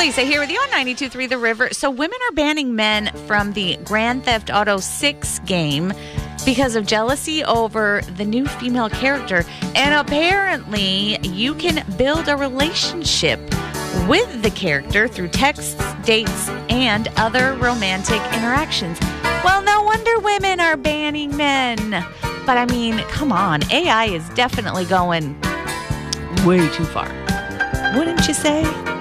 Lisa here with you on 92.3 The River. So women are banning men from the Grand Theft Auto 6 game because of jealousy over the new female character. And apparently you can build a relationship with the character through texts, dates, and other romantic interactions. Well, no wonder women are banning men. But I mean, come on, AI is definitely going way too far. Wouldn't you say?